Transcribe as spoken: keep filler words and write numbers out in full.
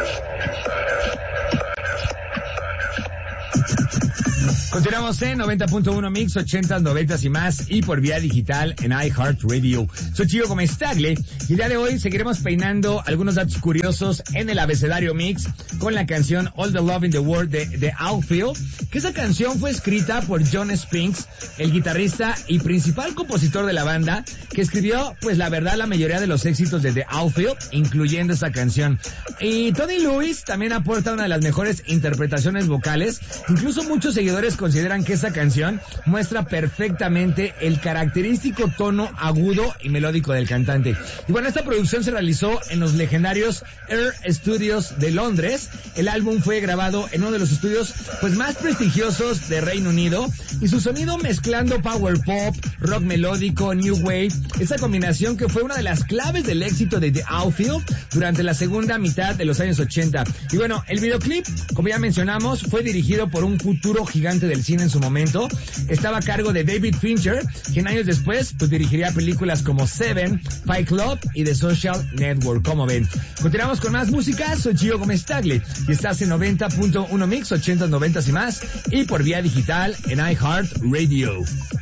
Continuamos en noventa punto uno Mix, ochentas, noventas y más, y por vía digital en iHeartRadio. Soy Chico Gómez Tagle, y el día de hoy seguiremos peinando algunos datos curiosos en el abecedario Mix con la canción All the Love in the World de The Outfield, que esa canción fue escrita por Jon Spinks, el guitarrista y principal compositor de la banda, que escribió, pues la verdad, la mayoría de los éxitos de The Outfield, incluyendo esa canción. Y Tony Lewis también aporta una de las mejores interpretaciones vocales. Incluso muchos seguidores consideran que esa canción muestra perfectamente el característico tono agudo y melódico del cantante. Y bueno, esta producción se realizó en los legendarios Air Studios de Londres. El álbum fue grabado en uno de los estudios pues más prestigiosos de Reino Unido, y su sonido mezclando power pop, rock melódico, new wave, esa combinación que fue una de las claves del éxito de The Outfield durante la segunda mitad de los años ochenta. Y bueno, el videoclip, como ya mencionamos, fue dirigido por un futuro gigante del cine en su momento. Estaba a cargo de David Fincher, quien años después pues dirigiría películas como Seven, Fight Club y The Social Network. Como ven, continuamos con más música. Soy Gio Gómez Tagle y estás en noventa punto uno Mix, ochentas, noventas y más, y por vía digital en iHeartRadio.